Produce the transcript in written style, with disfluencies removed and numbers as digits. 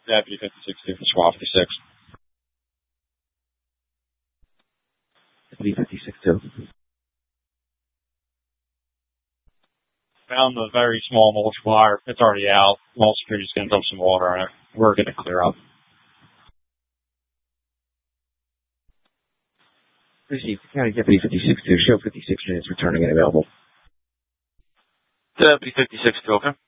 Deputy 56-2 for Squad 56. Deputy 56-2. Found a very small multiplier. It's already out. Mall security's going to dump some water on it. We're going to clear up. Received. County Deputy 56-2. Show 56 units returning and available. Deputy 56-2, okay.